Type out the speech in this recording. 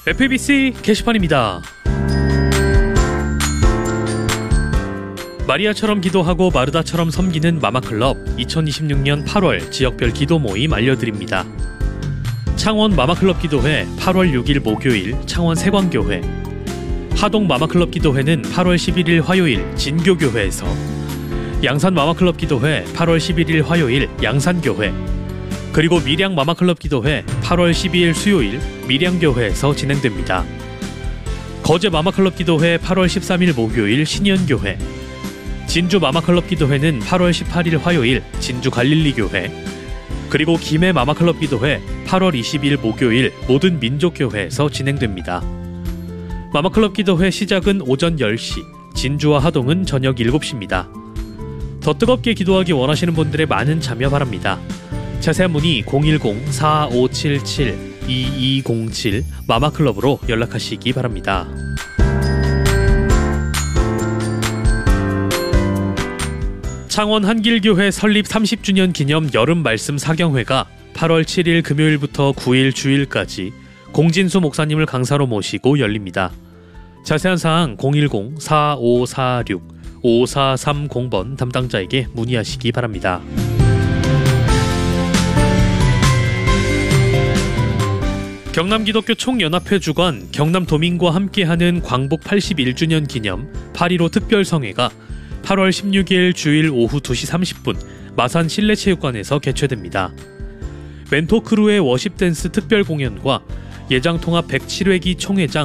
FABC 게시판입니다. 마리아처럼 기도하고 마르다처럼 섬기는 마마클럽 2026년 8월 지역별 기도 모임 알려드립니다. 창원 마마클럽 기도회 8월 6일 목요일 창원 세광교회, 하동 마마클럽 기도회는 8월 11일 화요일 진교교회에서, 양산 마마클럽 기도회 8월 11일 화요일 양산교회, 그리고 밀양 마마클럽 기도회 8월 12일 수요일 밀양교회에서 진행됩니다. 거제 마마클럽 기도회 8월 13일 목요일 신현교회, 진주 마마클럽 기도회는 8월 18일 화요일 진주 갈릴리교회, 그리고 김해 마마클럽 기도회 8월 20일 목요일 모든 민족교회에서 진행됩니다. 마마클럽 기도회 시작은 오전 10시, 진주와 하동은 저녁 7시입니다. 더 뜨겁게 기도하기 원하시는 분들의 많은 참여 바랍니다. 자세한 문의 010-4577-2207 마마클럽으로 연락하시기 바랍니다. 창원 한길교회 설립 30주년 기념 여름 말씀 사경회가 8월 7일 금요일부터 9일 주일까지 공진수 목사님을 강사로 모시고 열립니다. 자세한 사항 010-4546-5430번 담당자에게 문의하시기 바랍니다. 경남기독교 총연합회 주관 경남도민과 함께하는 광복 81주년 기념 8.15 특별성회가 8월 16일 주일 오후 2시 30분 마산 실내체육관에서 개최됩니다. 멘토크루의 워십댄스 특별 공연과 예장통합 107회기 총회장